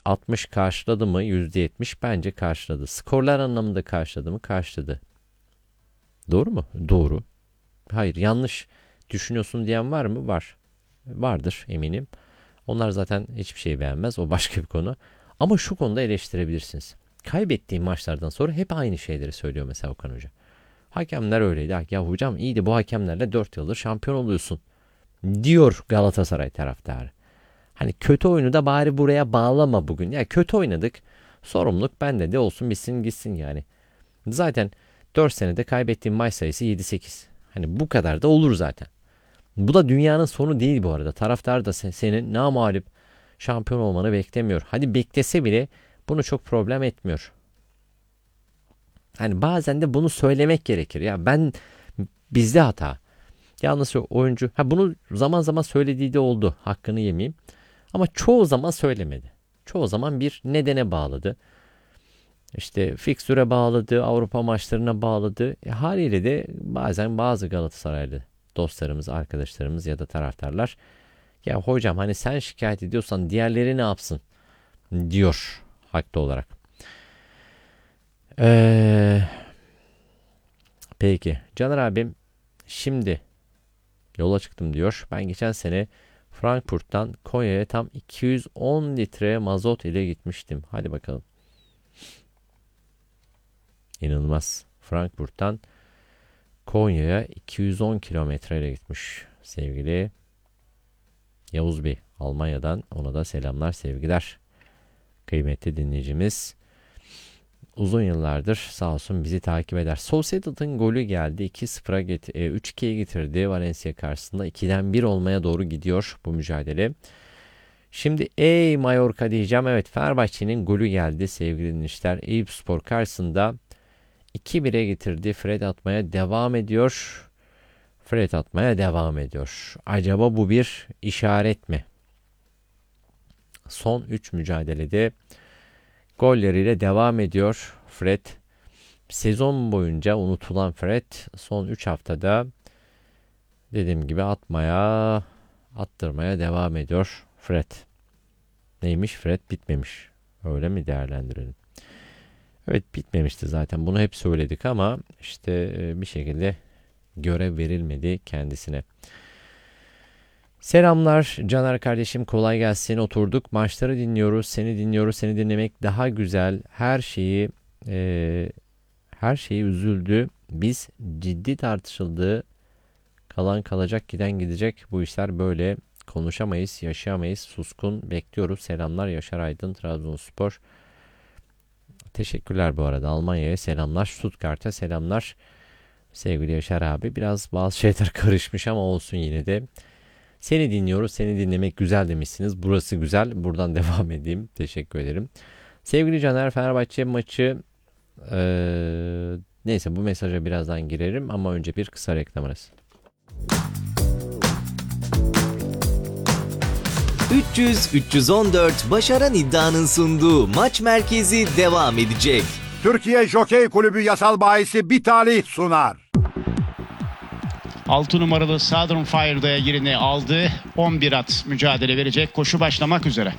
%60 karşıladı mı? %70 bence karşıladı. Skorlar anlamında karşıladı mı? Karşıladı. Doğru mu? Doğru. Hayır, yanlış düşünüyorsun diyen var mı? Var. Vardır eminim. Onlar zaten hiçbir şey beğenmez. O başka bir konu. Ama şu konuda eleştirebilirsiniz. Kaybettiğim maçlardan sonra hep aynı şeyleri söylüyor mesela Okan Hoca. Hakemler öyleydi. Ya hocam iyiydi, bu hakemlerle 4 yıldır şampiyon oluyorsun diyor Galatasaray taraftarı. Hani kötü oyunu da bari buraya bağlama bugün. Ya kötü oynadık. Sorumluluk bende de olsun, bitsin gitsin yani. Zaten 4 senede kaybettiğim maç sayısı 7-8. Hani bu kadar da olur zaten. Bu da dünyanın sonu değil bu arada. Taraftar da senin namağlup şampiyon olmanı beklemiyor. Hadi beklese bile bunu çok problem etmiyor. Hani bazen de bunu söylemek gerekir. Ya bizde hata. Yalnız oyuncu bunu zaman zaman söylediği de oldu. Hakkını yemeyeyim. Ama çoğu zaman söylemedi. Çoğu zaman bir nedene bağladı. İşte fikstüre bağladı, Avrupa maçlarına bağladı. Haliyle de bazen bazı Galatasaraylı dostlarımız, arkadaşlarımız ya da taraftarlar, ya hocam hani sen şikayet ediyorsan diğerleri ne yapsın diyor haklı olarak. Peki Caner abim, şimdi yola çıktım diyor. Ben geçen sene Frankfurt'tan Konya'ya tam 210 litre mazot ile gitmiştim. Hadi bakalım. İnanılmaz. Frankfurt'tan Konya'ya 210 kilometre ile gitmiş sevgili Yavuz Bey. Almanya'dan ona da selamlar, sevgiler. Kıymetli dinleyicimiz. Uzun yıllardır sağ olsun bizi takip eder. Sociedad'ın golü geldi. 3-2'ye getirdi Valencia karşısında. 2'den 1 olmaya doğru gidiyor bu mücadele. Şimdi ey Mallorca diyeceğim. Evet, Fenerbahçe'nin golü geldi sevgili dinleyiciler. Eyüpspor karşısında 2-1'e getirdi. Fred atmaya devam ediyor. Acaba bu bir işaret mi? Son 3 mücadelede golleriyle devam ediyor Fred. Sezon boyunca unutulan Fred son 3 haftada dediğim gibi attırmaya devam ediyor Fred. Neymiş? Fred bitmemiş. Öyle mi değerlendirelim? Evet, bitmemişti zaten. Bunu hep söyledik ama işte bir şekilde görev verilmedi kendisine. Selamlar Caner kardeşim, kolay gelsin. Oturduk, maçları dinliyoruz, seni dinliyoruz. Seni dinlemek daha güzel. Her şeyi üzüldü. Biz ciddi tartışıldı. Kalan kalacak, giden gidecek. Bu işler böyle. Konuşamayız, yaşayamayız. Suskun bekliyoruz. Selamlar Yaşar Aydın, Trabzonspor. Teşekkürler bu arada. Almanya'ya selamlar. Stuttgart'a selamlar. Sevgili Yaşar abi. Biraz bazı şeyler karışmış ama olsun yine de. Seni dinliyoruz. Seni dinlemek güzel demişsiniz. Burası güzel. Buradan devam edeyim. Teşekkür ederim. Sevgili Caner, Fenerbahçe maçı neyse, bu mesaja birazdan girerim ama önce bir kısa reklam arası. 300-314 Başaran İddia'nın sunduğu Maç Merkezi devam edecek. Türkiye Jokey Kulübü yasal bahisi Bitali sunar. 6 numaralı Southern Fire'da yerini aldı. 11 at mücadele verecek. Koşu başlamak üzere.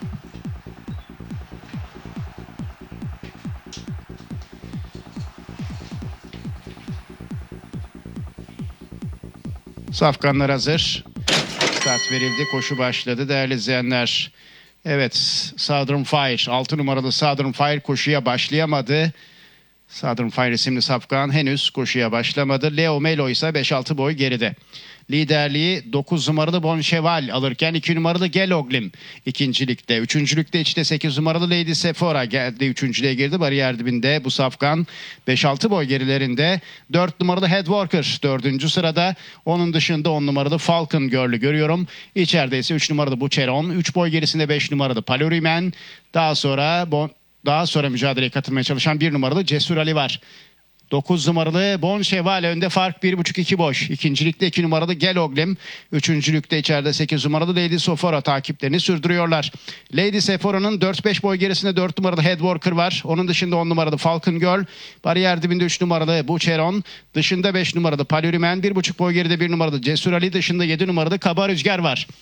Safkanlar hazır. Start verildi. Koşu başladı değerli izleyenler. Evet, Southern Fire, 6 numaralı Southern Fire koşuya başlayamadı. Southern Fire isimli safkan henüz koşuya başlamadı. Leo Melo ise 5-6 boy geride. Liderliği 9 numaralı Bon Cheval alırken 2 numaralı Geloglim ikincilikte. Üçüncülükte işte 8 numaralı Lady Sephora geldi. Üçüncülüğe girdi. Bariyer dibinde bu safkan 5-6 boy gerilerinde. 4 numaralı Headworker 4. sırada. Onun dışında 10 numaralı Falcon Girl'ü görüyorum. İçeride ise 3 numaralı Bucheron. 3 boy gerisinde 5 numaralı Palorimen. Daha sonra mücadeleye katılmaya çalışan 1 numaralı Cesur Ali var. 9 numaralı Bon Cheval önde, fark 1.5-2 boş. İkincilikte 2 numaralı Geloglim. Üçüncülükte içeride 8 numaralı Lady Sephora takiplerini sürdürüyorlar. Lady Sephora'nın 4-5 boy gerisinde 4 numaralı Headworker var. Onun dışında 10 numaralı Falcon Girl. Bariyer dibinde 3 numaralı Bucheron. Dışında 5 numaralı Palurimen. 1.5 boy geride 1 numaralı Cesur Ali. Dışında 7 numaralı Kaba Rüzgar var.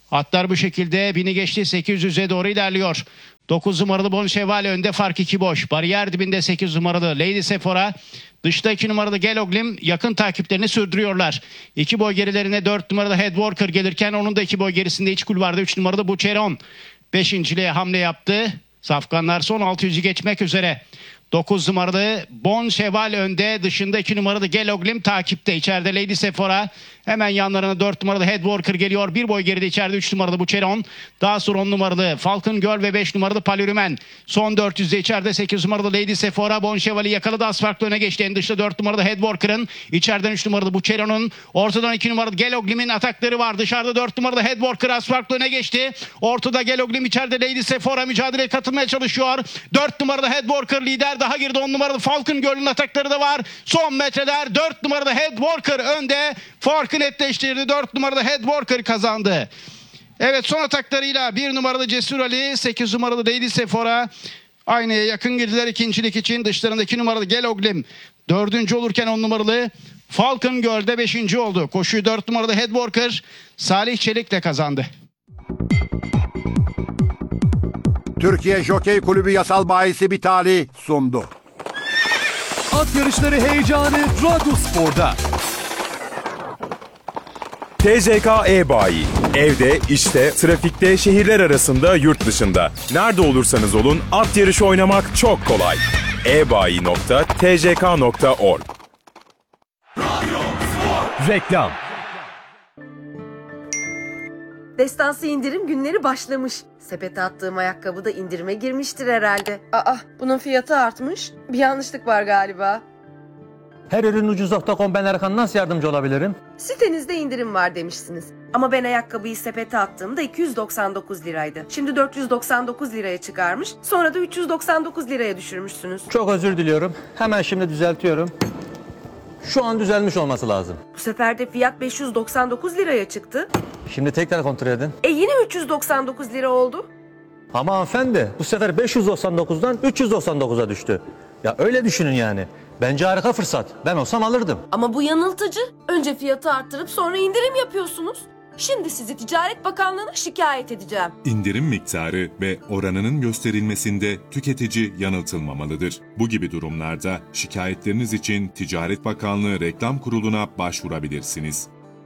Atlar bu şekilde 1000'i geçti, 800'e doğru ilerliyor. 9 numaralı Boncheval önde, fark 2 boş. Bariyer dibinde 8 numaralı Lady Sephora. Dışta 2 numaralı Geloglim yakın takiplerini sürdürüyorlar. 2 boy gerilerine 4 numaralı Headworker gelirken onun da 2 boy gerisinde iç kulvarda 3 numaralı Bucheron. 5.liğe hamle yaptı. Safkanlar son 600'ü geçmek üzere. 9 numaralı Boncheval önde, dışında 2 numaralı Geloglim takipte. İçeride Lady Sephora, hemen yanlarına 4 numaralı Headworker geliyor. Bir boy geride içeride 3 numaralı Bucheron. Daha sonra 10 numaralı Falcon Girl ve 5 numaralı Palurimen. Son 400'de içeride 8 numaralı Lady Sephora Boncheval'i yakaladı. Az farklı öne geçti. En dışta 4 numaralı Headworker'ın. İçeriden 3 numaralı Bucheron'un. Ortadan 2 numaralı Geloglim'in atakları var. Dışarıda 4 numaralı Headworker az farklı öne geçti. Ortada Geloglim, içeride Lady Sephora mücadeleye katılmaya çalışıyor. 4 numaralı Headworker lider. Daha geride 10 numaralı Falcon Girl'ün atakları da var. Son metreler 4 numaralı Headworker önde. Farkı netleştirdi. 4 numaralı Headworker kazandı. Evet, son ataklarıyla 1 numaralı Cesur Ali, 8 numaralı Lady Sephora aynaya yakın girdiler ikincilik için. Dışlarında 2 numaralı Geloglim 4. olurken 10 numaralı Falcon Girl'de 5. oldu. Koşuyu 4 numaralı Headworker Salih Çelik'le kazandı. Türkiye Jokey Kulübü Yasal Bayisi Bitali sundu. At yarışları heyecanı Radyospor'da. TCK E-Bayi. Evde, işte, trafikte, şehirler arasında, yurt dışında. Nerede olursanız olun at yarışı oynamak çok kolay. ebayi.tck.org. Reklam. Destansı indirim günleri başlamış. Sepete attığım ayakkabı da indirime girmiştir herhalde. Aa, bunun fiyatı artmış. Bir yanlışlık var galiba. Her ürün ucuz.com, ben Erkan, nasıl yardımcı olabilirim? Sitenizde indirim var demişsiniz. Ama ben ayakkabıyı sepete attığımda 299 liraydı. Şimdi 499 liraya çıkarmış. Sonra da 399 liraya düşürmüşsünüz. Çok özür diliyorum. Hemen şimdi düzeltiyorum. Şu an düzelmiş olması lazım. Bu sefer de fiyat 599 liraya çıktı. Şimdi tekrar kontrol edin. Yine 399 lira oldu. Ama hanımefendi, bu sefer 599'dan 399'a düştü. Ya öyle düşünün yani. Bence harika fırsat. Ben olsam alırdım. Ama bu yanıltıcı. Önce fiyatı arttırıp sonra indirim yapıyorsunuz. Şimdi sizi Ticaret Bakanlığı'na şikayet edeceğim. İndirim miktarı ve oranının gösterilmesinde tüketici yanıltılmamalıdır. Bu gibi durumlarda şikayetleriniz için Ticaret Bakanlığı Reklam Kurulu'na başvurabilirsiniz.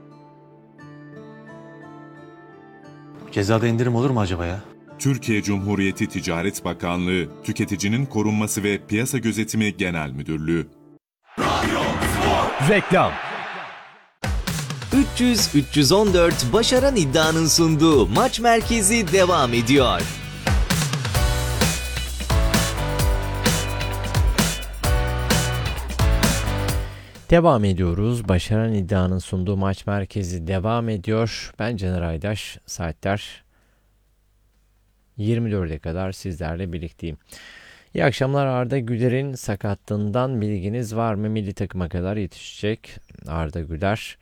Cezada indirim olur mu acaba ya? Türkiye Cumhuriyeti Ticaret Bakanlığı, Tüketicinin Korunması ve Piyasa Gözetimi Genel Müdürlüğü. Reklam. 300-314 Başaran İddia'nın sunduğu Maç Merkezi devam ediyor. Devam ediyoruz. Başaran İddia'nın sunduğu Maç Merkezi devam ediyor. Ben Caner Aydaş. Saatler 24'e kadar sizlerle birlikteyim. İyi akşamlar. Arda Güler'in sakatlığından bilginiz var mı? Milli takıma kadar yetişecek Arda Güler.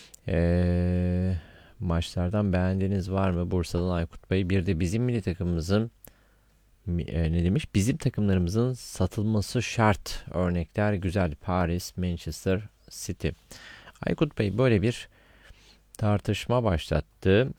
Maçlardan beğendiğiniz var mı? Bursa'dan Aykut Bey. Bir de bizim milli takımımızın ne demiş? Bizim takımlarımızın satılması şart. Örnekler güzel. Paris, Manchester City. Aykut Bey böyle bir tartışma başlattı.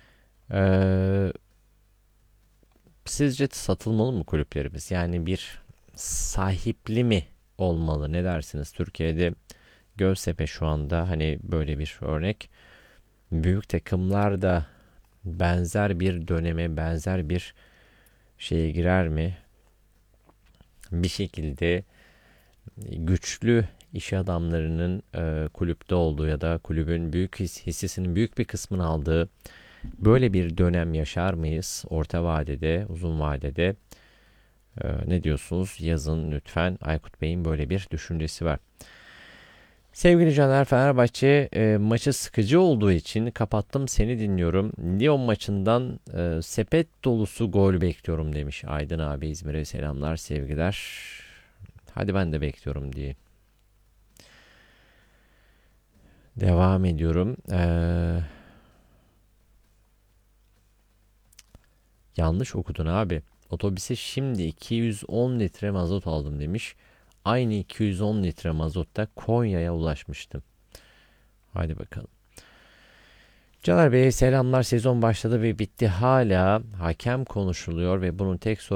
Sizce satılmalı mı kulüplerimiz? Yani bir sahipli mi olmalı? Ne dersiniz? Türkiye'de Göztepe şu anda hani böyle bir örnek. Büyük takımlar da benzer bir döneme, benzer bir şeye girer mi? Bir şekilde güçlü iş adamlarının kulüpte olduğu ya da kulübün büyük hissesinin büyük bir kısmını aldığı böyle bir dönem yaşar mıyız? Orta vadede, uzun vadede ne diyorsunuz? Yazın lütfen. Aykut Bey'in böyle bir düşüncesi var. Sevgili Caner, Fenerbahçe maçı sıkıcı olduğu için kapattım, seni dinliyorum. Lyon maçından sepet dolusu gol bekliyorum demiş Aydın abi. İzmir'e selamlar, sevgiler. Hadi ben de bekliyorum diye. Devam ediyorum. Yanlış okudun abi. Otobüse şimdi 210 litre mazot aldım demiş. Aynı 210 litre mazotta Konya'ya ulaşmıştım. Hadi bakalım. Caner Bey'e selamlar. Sezon başladı ve bitti. Hala hakem konuşuluyor ve bunun tek